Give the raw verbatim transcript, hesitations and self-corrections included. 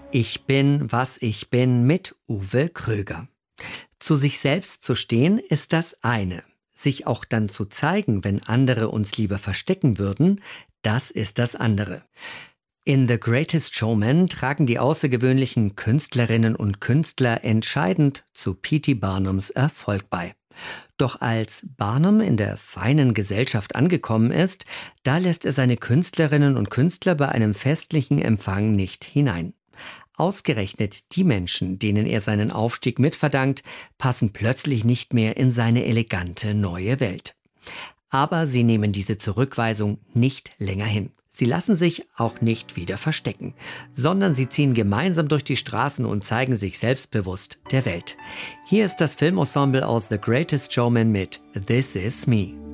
Ich bin, was ich bin mit Uwe Kröger. Zu sich selbst zu stehen ist das eine. Sich auch dann zu zeigen, wenn andere uns lieber verstecken würden, das ist das andere. In The Greatest Showman tragen die außergewöhnlichen Künstlerinnen und Künstler entscheidend zu P T Barnums Erfolg bei. Doch als Barnum in der feinen Gesellschaft angekommen ist, da lässt er seine Künstlerinnen und Künstler bei einem festlichen Empfang nicht hinein. Ausgerechnet die Menschen, denen er seinen Aufstieg mitverdankt, passen plötzlich nicht mehr in seine elegante neue Welt. Aber sie nehmen diese Zurückweisung nicht länger hin. Sie lassen sich auch nicht wieder verstecken, sondern sie ziehen gemeinsam durch die Straßen und zeigen sich selbstbewusst der Welt. Hier ist das Filmensemble aus The Greatest Showman mit This Is Me.